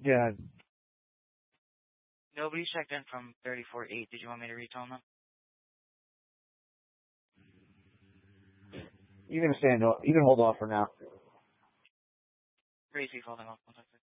Yeah, Nobody checked in from 34-8. Did you want me to retone them? you can stand. You can hold off for now. Raise holding off. 1 second.